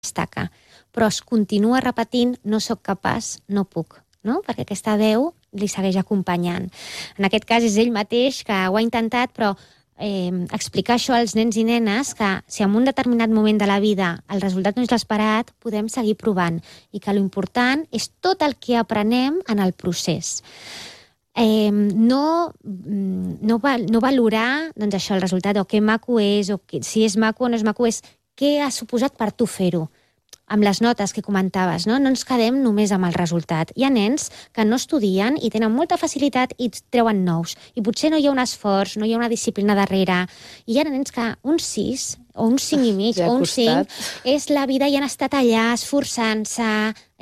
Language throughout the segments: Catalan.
destaca, però es continua repetint, no sóc capaç, no puc, no? Perquè aquesta veu li segueix acompanyant. En aquest cas és ell mateix que ho ha intentat, però explicar això als nens i nenes, que si en un determinat moment de la vida el resultat no és l'esperat, podem seguir provant, i que l'important és tot el que aprenem en el procés. No valorar doncs això, el resultat, o que maco és, o si és maco o no és maco, és què ha suposat per tu fer-ho. Amb les notes que comentaves, no ens quedem només amb el resultat. Hi ha nens que no estudien i tenen molta facilitat i treuen 9, i potser no hi ha un esforç, no hi ha una disciplina darrere. I hi ha nens que un 6 o un 5 i mig o un 5 és la vida i han estat allà esforçant-se.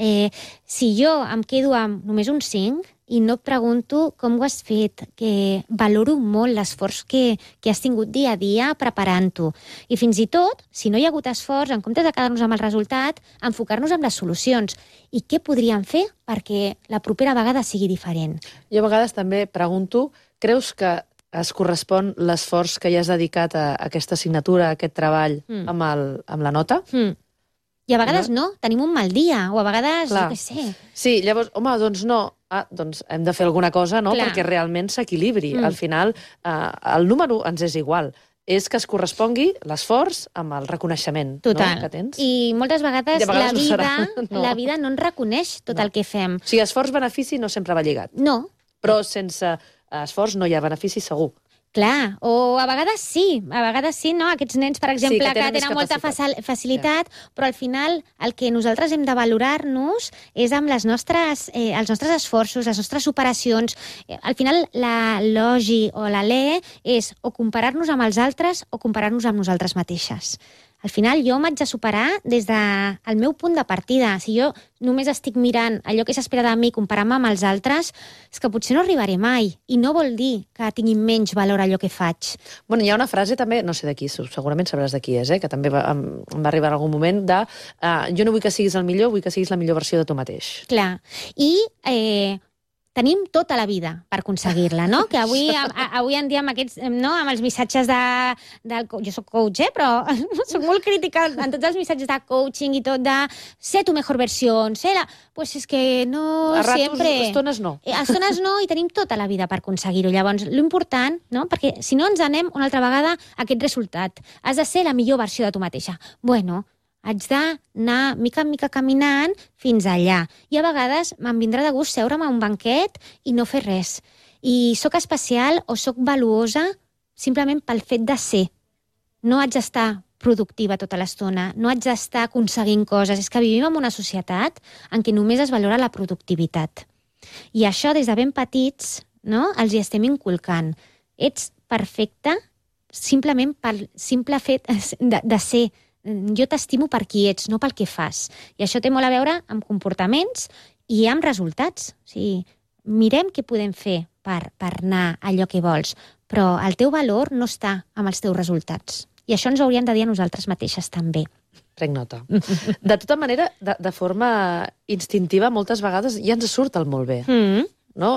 Si jo em quedo amb només un 5 i no et pregunto com ho has fet, que valoro molt l'esforç que has tingut dia a dia preparant-ho. I fins i tot, si no hi ha hagut esforç, en comptes de quedar-nos amb el resultat, enfocar-nos en les solucions. I què podríem fer perquè la propera vegada sigui diferent? Jo a vegades també pregunto, creus que es correspon l'esforç que hi has dedicat a aquesta assignatura, a aquest treball, amb la nota? I a vegades no, tenim un mal dia, o a vegades, jo què sé. Sí, llavors, home, doncs no. Doncs hem de fer alguna cosa, no?, perquè realment s'equilibri. Al final, el número ens és igual. És que es correspongui l'esforç amb el reconeixement que tens. I moltes vegades la vida no ens reconeix tot el que fem. O sigui, esforç-benefici no sempre va lligat. No. Però sense esforç no hi ha benefici segur. Clar, o a vegades sí, no? Aquests nens, per exemple, que tenen molta facilitat, però al final el que nosaltres hem de valorar-nos és amb els nostres esforços, les nostres superacions. Al final, la logi o la le és o comparar-nos amb els altres o comparar-nos amb nosaltres mateixes. Al final jo m'haig de superar des del meu punt de partida. Si jo només estic mirant allò que s'espera de mi, comparant-me amb els altres, és que potser no arribaré mai. I no vol dir que tingui menys valor allò que faig. Bueno, hi ha una frase també, no sé de qui, segurament sabràs de qui és, que també em va arribar en algun moment, de jo no vull que siguis el millor, vull que siguis la millor versió de tu mateix. Clar. I tenim tota la vida per aconseguir-la, no? Que avui en dia amb aquests, no? Amb els missatges jo soc coach, però soc molt crítica en tots els missatges de coaching i tot, de ser tu mejor versión, pues és que no sempre... A estones no. A estones no, i tenim tota la vida per aconseguir-ho. Llavors, l'important, no? Perquè si no ens anem una altra vegada a aquest resultat. Has de ser la millor versió de tu mateixa. Bueno, haig d'anar mica en mica caminant fins allà. I a vegades me'n vindrà de gust seure'm a un banquet i no fer res. I sóc especial o sóc valuosa simplement pel fet de ser. No haig d'estar productiva tota l'estona, no haig d'estar aconseguint coses. És que vivim en una societat en què només es valora la productivitat. I això, des de ben petits, no? Els hi estem inculcant. Ets perfecte simplement pel simple fet de ser. Jo t'estimo per qui ets, no pel que fas. I això té molt a veure amb comportaments i amb resultats. O sigui, mirem què podem fer per anar a allò que vols, però el teu valor no està amb els teus resultats. I això ens ho hauríem de dir a nosaltres mateixes també. Prenc nota. De tota manera, de forma instintiva, moltes vegades ja ens surt el molt bé. No?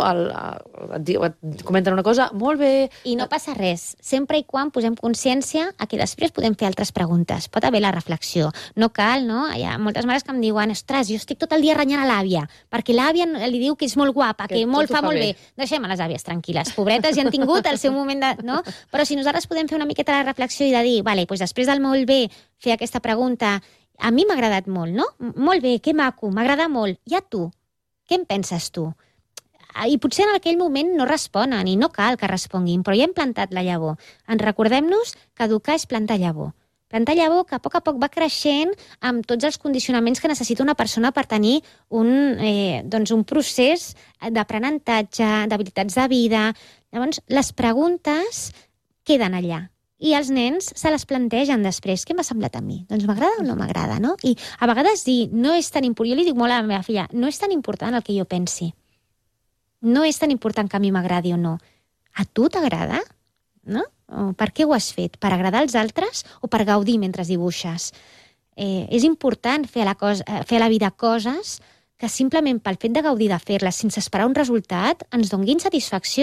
Et comenten una cosa, molt bé... I no passa res, sempre i quan posem consciència a que després podem fer altres preguntes. Pot haver la reflexió. No cal, no? Hi ha moltes mares que em diuen, ostres, jo estic tot el dia renyant a l'àvia, perquè l'àvia li diu que és molt guapa, que fa molt bé. Deixem a les àvies tranquil·les. Pobretes, ja han tingut el seu moment de... No? Però si nosaltres podem fer una miqueta la reflexió i de dir, vale, doncs després del molt bé, fer aquesta pregunta, a mi m'ha agradat molt, no? Molt bé, que maco, m'agrada molt. I a tu? Què en penses tu? I potser en aquell moment no responen i no cal que responguin, però ja hem plantat la llavor. Ens recordem-nos que educar és plantar llavor. Plantar llavor que a poc va creixent amb tots els condicionaments que necessita una persona per tenir un procés d'aprenentatge, d'habilitats de vida. Llavors, les preguntes queden allà. I els nens se les plantegen després. Què m'ha semblat a mi? Doncs m'agrada o no m'agrada, no? I a vegades dir, no és tan important, jo li dic molt a la meva filla, no és tan important el que jo pensi. No és tan important que a mi m'agradi o no. A tu t'agrada? No? Per què ho has fet? Per agradar als altres o per gaudir mentre dibuixes? És important fer a la vida coses que simplement pel fet de gaudir de fer-les sense esperar un resultat ens donguin satisfacció.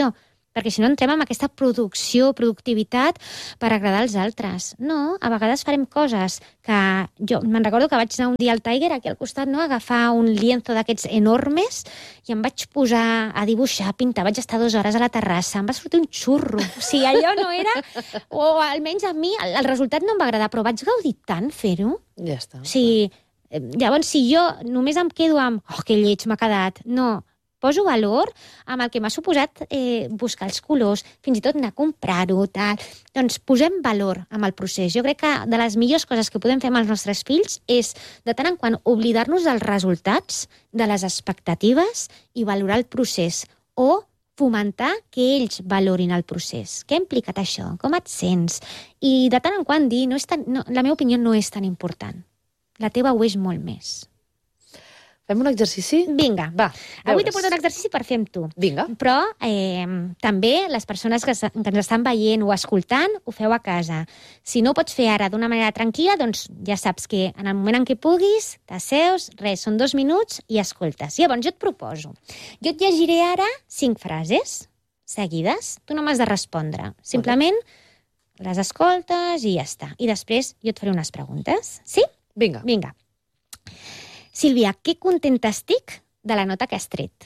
perquè si no entrem en aquesta productivitat per agradar als altres. No, a vegades farem coses que... Jo me'n recordo que vaig anar un dia al Tiger, aquí al costat, no?, a agafar un lienzo d'aquests enormes i em vaig posar a dibuixar, a pintar. Vaig estar 2 hores a la terrassa, em va sortir un xurro. O sigui, allò no era... O almenys a mi el resultat no em va agradar, però vaig gaudir tant fer-ho. Ja està. O sigui, llavors, si jo només em quedo amb oh, que lleig m'ha quedat, no, poso valor amb el que m'ha suposat buscar els colors, fins i tot anar a comprar-ho, tal. Doncs posem valor amb el procés. Jo crec que de les millors coses que podem fer amb els nostres fills és, de tant en quant, oblidar-nos dels resultats, de les expectatives i valorar el procés, o fomentar que ells valorin el procés. Què ha implicat això? Com et sents? I de tant en quant dir, la meva opinió no és tan important. La teva ho és molt més. Fem un exercici? Vinga. Va, avui t'he portat un exercici per fer amb tu. Vinga. Però també les persones que ens estan veient o escoltant ho feu a casa. Si no ho pots fer ara d'una manera tranquil·la, doncs ja saps que en el moment en què puguis, t'asseus, res, són 2 minuts i escoltes. Llavors, jo et proposo. Jo et llegiré ara 5 frases seguides. Tu no m'has de respondre. Simplement les escoltes i ja està. I després jo et faré unes preguntes. Sí? Vinga. Vinga. Sílvia, que contenta estic de la nota que has tret.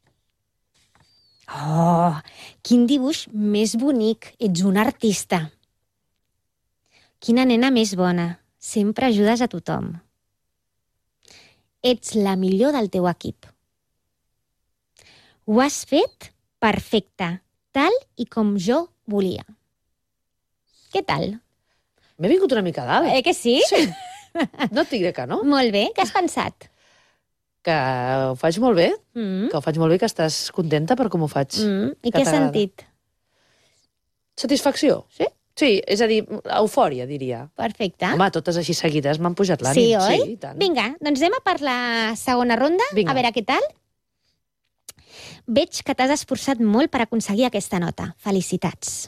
Oh, quin dibuix més bonic. Ets una artista. Quina nena més bona. Sempre ajudes a tothom. Ets la millor del teu equip. Ho has fet perfecte, tal i com jo volia. Què tal? M'he vingut una mica dalt. Que sí? Sí. No et diré que no. Molt bé. Què has pensat? Que ho faig molt bé, que ho faig molt bé, que estàs contenta per com ho faig. I què has sentit? Satisfacció. Sí? Sí, és a dir, eufòria, diria. Perfecte. Home, totes així seguides m'han pujat l'ànim. Sí, oi? Sí, i tant. Vinga, doncs anem a per la segona ronda. Vinga. A veure què tal. Veig que t'has esforçat molt per aconseguir aquesta nota. Felicitats.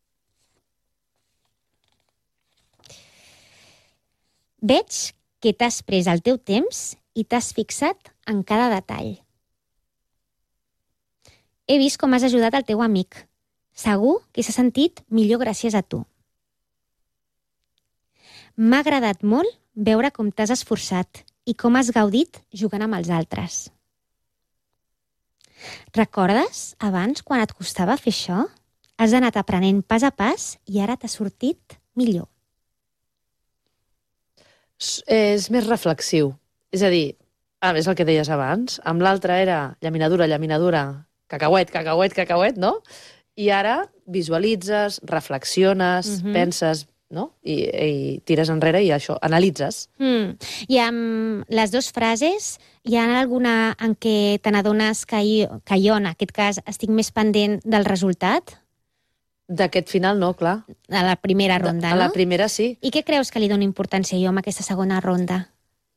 Veig que t'has pres el teu temps i t'has fixat en cada detall. He vist com has ajudat el teu amic. Segur que s'ha sentit millor gràcies a tu. M'ha agradat molt veure com t'has esforçat i com has gaudit jugant amb els altres. Recordes abans quan et costava fer això? Has anat aprenent pas a pas i ara t'ha sortit millor. És més reflexiu. És a dir, és el que deies abans, amb l'altre era llaminadura, cacauet, no? I ara visualitzes, reflexiones, penses, no? I tires enrere i això, analitzes. I amb les 2 frases, hi ha alguna en què te n'adones que jo, en aquest cas, estic més pendent del resultat? D'aquest final no, clar. A la primera ronda, no? A la primera sí. I què creus que li dona importància jo amb aquesta segona ronda?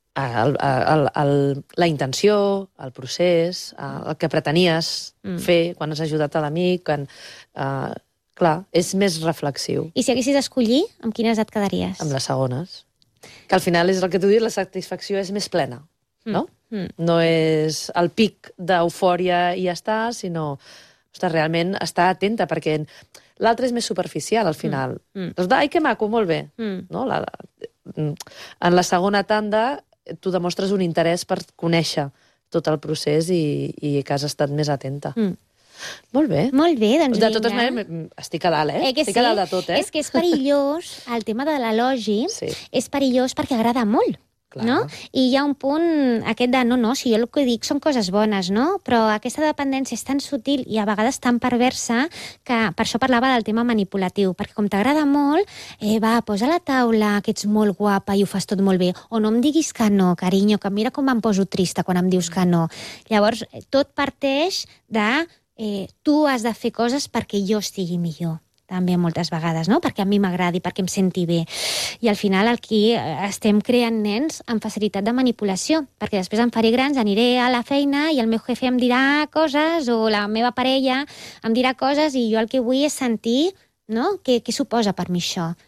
La intenció, el procés, el que pretenies fer quan has ajudat a l'amic. Clar, és més reflexiu. I si haguessis d'escollir, amb quines et quedaries? Amb les segones. Que al final és el que tu dius, la satisfacció és més plena, no? No és el pic d'eufòria i ja està, sinó realment estar atenta, perquè l'altre és més superficial, al final. Doncs, ai, que maco, molt bé. No? En la segona tanda, tu demostres un interès per conèixer tot el procés i que has estat més atenta. Molt bé. Molt bé, doncs de totes maneres, estic a dalt, estic a dalt de tot, És que és perillós, el tema de l'elogi, és perillós perquè agrada molt. Clar. No? I hi ha un punt aquest de, no, si jo el que dic són coses bones, no? Però aquesta dependència és tan sutil i a vegades tan perversa que per això parlava del tema manipulatiu, perquè com t'agrada molt, posa a la taula que ets molt guapa i ho fas tot molt bé, o no em diguis que no, carinyo, que mira com em poso trista quan em dius que no. Llavors, tot parteix de tu has de fer coses perquè jo estigui millor. També moltes vegades, no? Perquè a mi m'agradi, perquè em senti bé. I al final aquí estem creant nens amb facilitat de manipulació, perquè després em faré grans, aniré a la feina i el meu jefe em dirà coses, o la meva parella em dirà coses, i jo el que vull és sentir, no? Què suposa per mi això?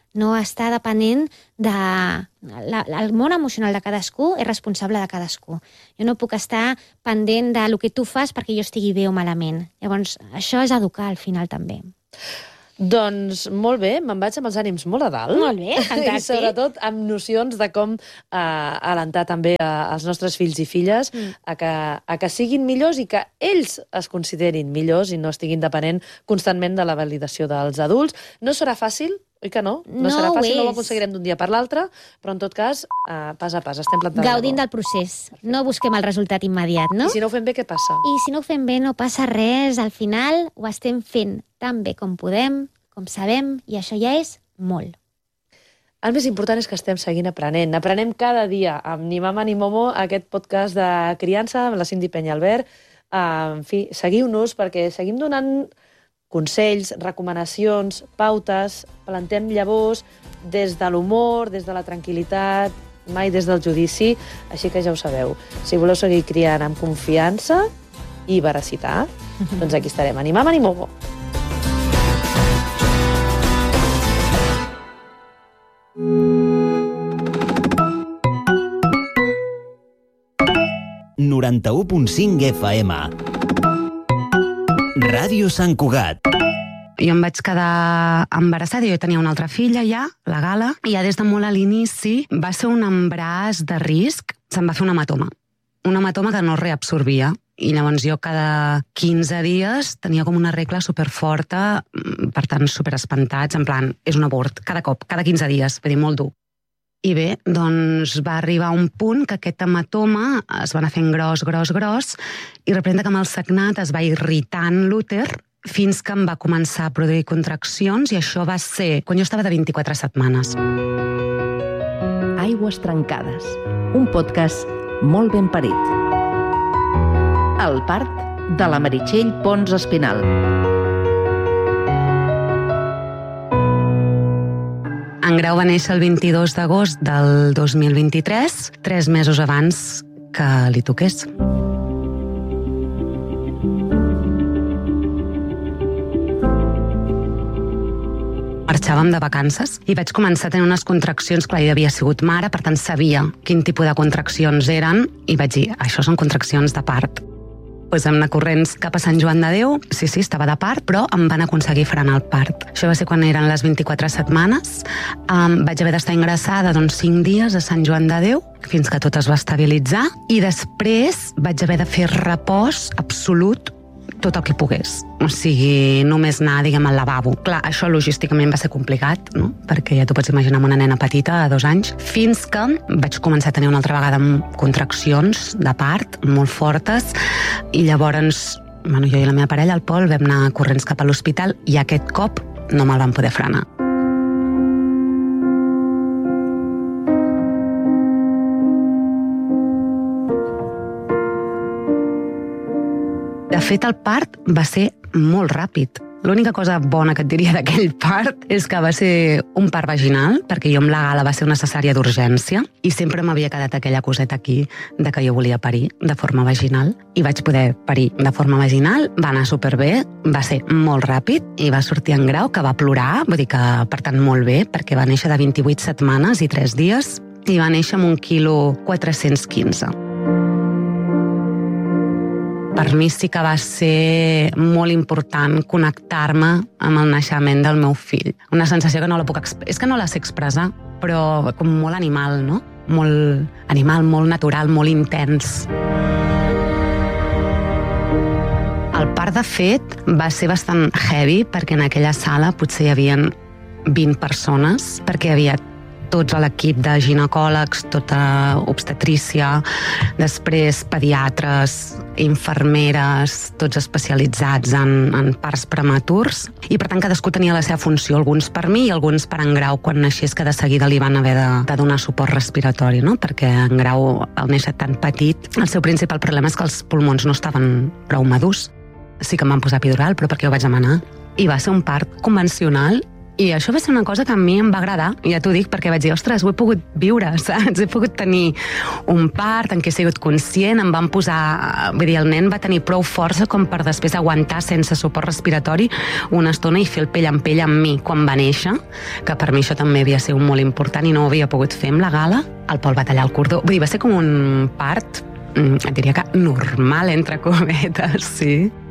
no està depenent de... El món emocional de cadascú és responsable de cadascú. Jo no puc estar pendent de lo que tu fas perquè jo estigui bé o malament. Llavors, això és educar al final també. Doncs molt bé, me'n vaig amb els ànims molt a dalt. Molt bé, fantàstic. I sobretot amb nocions de com alentar també als nostres fills i filles a que siguin millors i que ells es considerin millors i no estiguin depenent constantment de la validació dels adults. No serà fàcil, oi que no? No serà fàcil, no ho aconseguirem d'un dia per l'altre, però en tot cas, pas a pas, estem plantant gaudint del procés. No busquem el resultat immediat, no? I si no ho fem bé, què passa? I si no ho fem bé, no passa res. Al final ho estem fent tan bé com podem, com sabem, i això ja és molt. El més important és que estem seguint aprenent. Aprenem cada dia amb Ni Mama ni Momo, aquest podcast de criança amb la Cindy Peñalver. En fi, seguiu-nos perquè seguim donant consells, recomanacions, pautes, plantem llavors des de l'humor, des de la tranquil·litat, mai des del judici, així que ja ho sabeu. Si voleu seguir criant amb confiança i veracitat, doncs aquí estarem, a Ni Mama ni Momo. FM. Ràdio Sant Cugat. Jo em vaig quedar embarassada, jo tenia una altra filla ja, la Gala, i ja des de molt a l'inici va ser un embaràs de risc, se'm va fer un hematoma que no reabsorbia, i llavors jo cada 15 dies tenia com una regla superforta, per tant superespantats, en plan, és un abort, cada cop, cada 15 dies, vull dir, molt dur. I bé, doncs va arribar un punt que aquest hematoma es va anar fent gros, i representa que amb el sagnat es va irritant l'úter fins que em va començar a produir contraccions, i això va ser quan jo estava de 24 setmanes. Aigües trencades, un podcast molt ben parit. El part de la Meritxell Pons Espinal. En Grau va néixer el 22 d'agost del 2023, 3 mesos abans que li toqués. Marxàvem de vacances i vaig començar a tenir unes contraccions, clar, ella havia sigut mare, per tant sabia quin tipus de contraccions eren, i vaig dir, això són contraccions de part. Doncs vam anar corrents cap a Sant Joan de Déu, sí, estava de part, però em van aconseguir frenar el part. Això va ser quan eren les 24 setmanes. Vaig haver d'estar ingressada 5 dies a Sant Joan de Déu, fins que tot es va estabilitzar, i després vaig haver de fer repòs absolut tot el que pogués. O sigui, només anar, al lavabo. Clar, això logísticament va ser complicat, no? Perquè ja t'ho pots imaginar amb una nena petita de 2 anys, fins que vaig començar a tenir una altra vegada contraccions de part molt fortes, i llavors, jo i la meva parella, el Pol, vam anar corrents cap a l'hospital, i aquest cop no me'l van poder frenar. De fet, el part va ser molt ràpid. L'única cosa bona que et diria d'aquell part és que va ser un part vaginal, perquè jo amb la Gala va ser una cesària d'urgència, i sempre m'havia quedat aquella coseta aquí de que jo volia parir de forma vaginal, i vaig poder parir de forma vaginal, va anar superbé, va ser molt ràpid, i va sortir en Grau, que va plorar, vull dir que, per tant, molt bé, perquè va néixer de 28 setmanes i 3 dies, i va néixer amb 1,415 kg. Per mi sí que va ser molt important connectar-me amb el naixement del meu fill. Una sensació que no la puc és que no la sé expressar, però com molt animal, no? Molt animal, molt natural, molt intens. El part, de fet, va ser bastant heavy, perquè en aquella sala potser hi havia 20 persones, perquè hi havia tots a l'equip de ginecòlegs, tota obstetrícia, després pediatres, infermeres, tots especialitzats en parts prematurs, i per tant cadascú tenia la seva funció, alguns per mi i alguns per en Grau, quan naixés, que de seguida li van haver de donar suport respiratori, no? Perquè en Grau, al néixer tan petit, el seu principal problema és que els pulmons no estaven prou madurs. Sí que em van posar epidural, però perquè ho vaig demanar. I va ser un part convencional I això va ser una cosa que a mi em va agradar, ja t'ho dic, perquè vaig dir, ostres, ho he pogut viure, saps? He pogut tenir un part en què he sigut conscient, em van posar... Vull dir, el nen va tenir prou força com per després aguantar sense suport respiratori una estona i fer el pell en pell amb mi quan va néixer, que per mi això també havia sigut molt important i no ho havia pogut fer amb la Gala. El Pol va tallar el cordó. Vull dir, va ser com un part, et diria que normal, entre cometes, sí.